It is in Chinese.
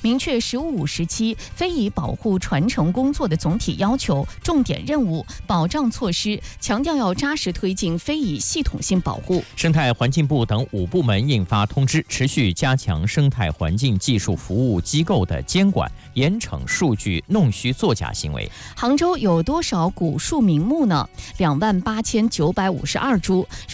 明确“十五五”时期非遗保护传承工作的总体要求、重点任务、保障措施，强调要扎实推进非遗系统性保护。 生态环境部等5部门印发通知，持续加强生态环境技术服务机构的监管，严惩数据弄虚作假行为。 杭州有多少古树名木呢？28952株。